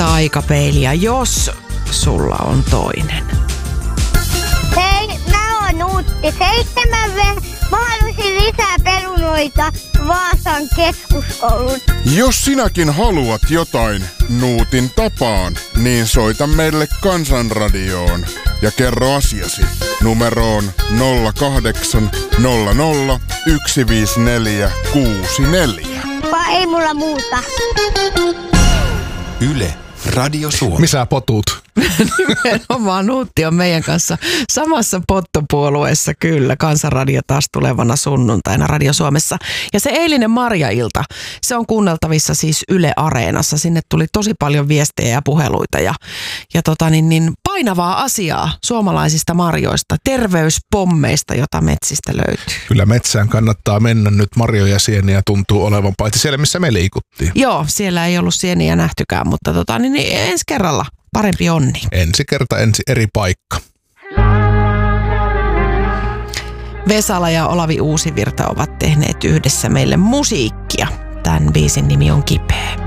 taikapeilia, jos sulla on toinen. Hei, mä oon Nuutti 7V. Mä haluaisin lisää perunoita Vaasan keskuskoulun. Jos sinäkin haluat jotain Nuutin tapaan, niin soita meille Kansanradioon ja kerro asiasi numeroon 0800 154 64. Vai ei mulla muuta. Yle Radio Suomi. Missä potut? Nimenomaan Nuutti on meidän kanssa samassa pottopuolueessa, kyllä. Kansanradio taas tulevana sunnuntaina Radio Suomessa. Ja se eilinen Marja-ilta, se on kuunneltavissa siis Yle Areenassa. Sinne tuli tosi paljon viestejä ja puheluita ja painavaa asiaa suomalaisista marjoista, terveyspommeista, jota metsistä löytyy. Kyllä metsään kannattaa mennä nyt, marjoja sieniä tuntuu olevan, paitsi siellä missä me liikuttiin. Joo, siellä ei ollut sieniä nähtykään, mutta ensi kerralla parempi onni. Ensi kerta, eri paikka. Vesala ja Olavi Uusivirta ovat tehneet yhdessä meille musiikkia. Tämän biisin nimi on Kipeä.